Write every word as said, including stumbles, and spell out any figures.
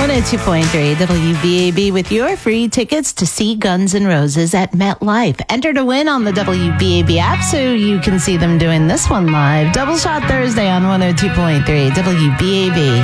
one oh two point three W B A B with your free tickets to see Guns N' Roses at MetLife. Enter to win on the W B A B app so you can see them doing this one live. Double Shot Thursday on one oh two point three W B A B.